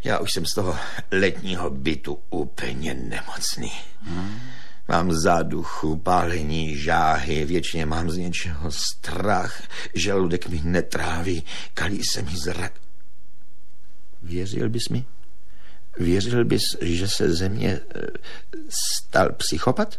Já už jsem z toho letního bytu úplně nemocný. Mám záduchu, pálení, žáhy, většině mám z něčeho strach, žaludek mi netráví, kalí se mi zrak. Věřil bys mi? Věřil bys, že se ze mě stal psychopat?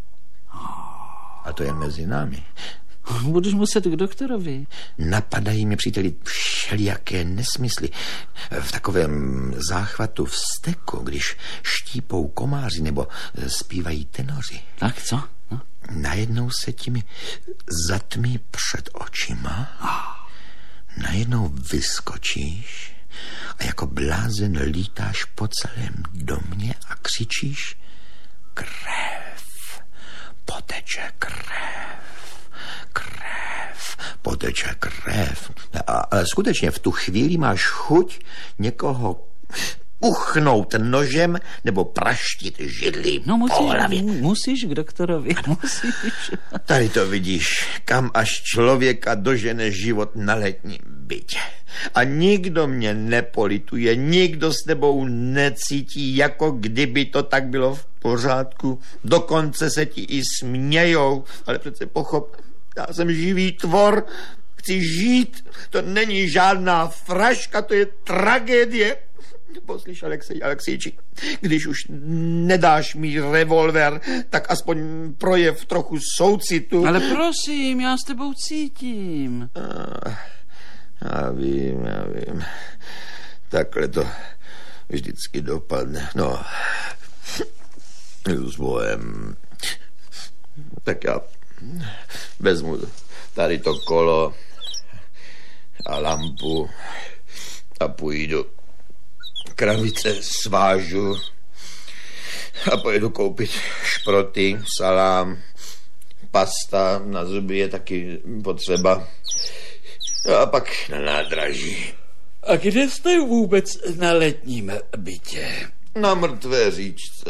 A to je mezi námi. Budeš muset k doktorovi. Napadají mi, příteli, všelijaké nesmysly. V takovém záchvatu vzteku, když štípou komáři nebo zpívají tenoři. Tak co? No? Najednou se ti mi zatmí před očima. Najednou vyskočíš a jako blázen lítáš po celém domě a křičíš: krev, poteče krev, krev, poteče krev. Ale skutečně v tu chvíli máš chuť někoho uchnout nožem nebo praštit židlí po hlavě. Musíš k doktorovi, musíš. Tady to vidíš, kam až člověka dožene život na letním bytě. A nikdo mě nepolituje, nikdo s tebou necítí, jako kdyby to tak bylo v pořádku. Dokonce se ti i smějou, ale přece pochop, já jsem živý tvor, chci žít, to není žádná fraška, to je tragédie. Poslyš, Alexejči, když už nedáš mi revolver, tak aspoň projev trochu soucitu. Ale prosím, já s tebou cítím. Já vím. Takhle to vždycky dopadne. No, s bojem. Tak já vezmu tady to kolo a lampu a půjdu. Kravice svážu a pojedu koupit šproty, salám, pasta na zuby je taky potřeba. A pak na nádraží. A kde jste vůbec na letním bytě? Na mrtvé říčce.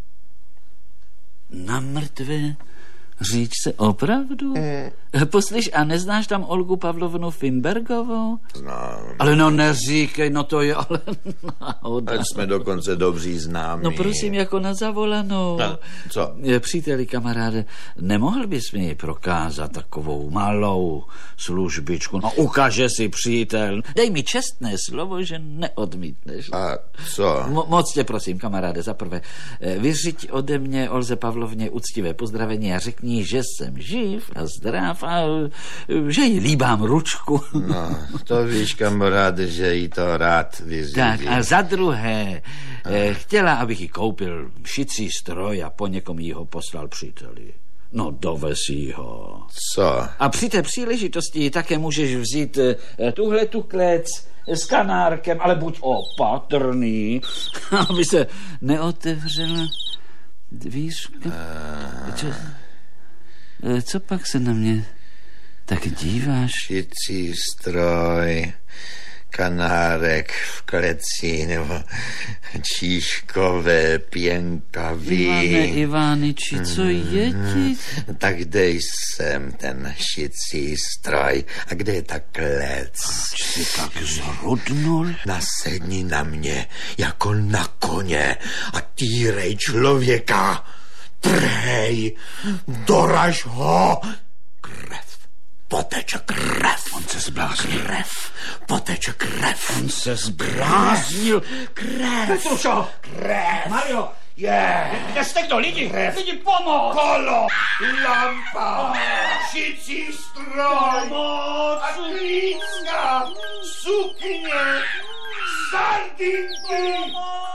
Na mrtvé říčce, opravdu? Poslyš, a neznáš tam Olgu Pavlovnu Finbergovou? Znám. Ale no neříkej, no to je ale náhoda. Ať jsme dokonce dobří známí. No prosím, jako na zavolanou. No, co? Příteli, kamaráde, nemohl bys mi prokázat takovou malou službičku? No ukáže si, přítel. Dej mi čestné slovo, že neodmítneš. A co? Moc tě prosím, kamaráde, zaprvé, vyřiď ode mě Olze Pavlovně úctivé pozdravení a řekni, že jsem živ a zdrav a že jí líbám ručku. No, to víš, kamaráde, že jí to rád vyřídí. Tak a za druhé, chtěla, abych jí koupil šicí stroj a po někom jí ho poslal příteli. No, dovez jí ho. Co? A při té příležitosti také můžeš vzít tuhle tu klec s kanárkem, ale buď opatrný, aby se neotevřela dvířka. Co pak se na mě tak díváš? Šicí stroj, kanárek v kleci nebo číškové pěnkavy. Ivane Ivániči, co je ti? Tak dej sem ten šicí stroj. A kde je ta klec? Proč jsi tak zrudnul? Nasedni na mě jako na koně a týrej člověka. Trhej, doraž ho. Krev, poteče krev. On se zbláznil. Krev, poteče krev. On se zbláznil. Krev. Petrušo! Krev. Mario! Kde jste kdo? Lidi! Krev. Lidi, pomoc! Kolo, lampa, šicí stroj, Pomoc! a klícka, sukně, sardinky.